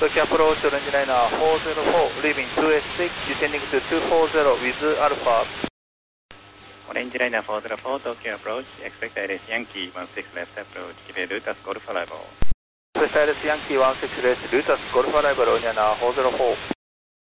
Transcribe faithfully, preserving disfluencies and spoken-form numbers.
Tokyo approach orange liner four zero four, leaving two S six, descending to two four zero with Alpha. Orange liner four zero four, Tokyo approach, expect I R S Yankee one six left approach, give a Lutas Golf arrival. Expect I R S Yankee one six left, Lutas Golf arrival on liner four zero four.